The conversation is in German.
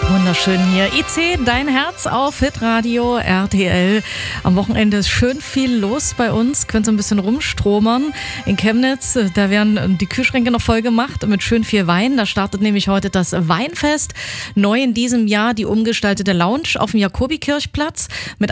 Wunderschön hier. IC, dein Herz auf Hitradio RTL. Am Wochenende ist schön viel los bei uns. Könnt so ein bisschen rumstromern. In Chemnitz, da werden die Kühlschränke noch voll gemacht mit schön viel Wein. Da startet nämlich heute das Weinfest. Neu in diesem Jahr die umgestaltete Lounge auf dem Jakobikirchplatz mit